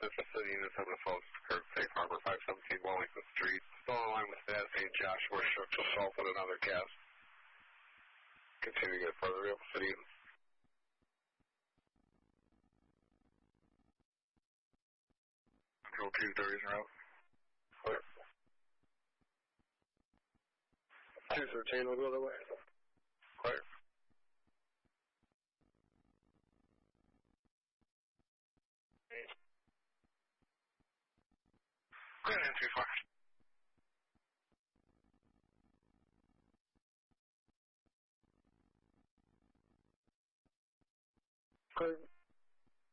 City units on the phone, Kirk, Safe Harbor, 517 Wellington Street. Still in line with that, St. Joshua shook to assault on another cast. Continuing at further Real City units. Control 2, 30 en route. Clear. 213 will go the way. Clear. Clear in 25. Clear.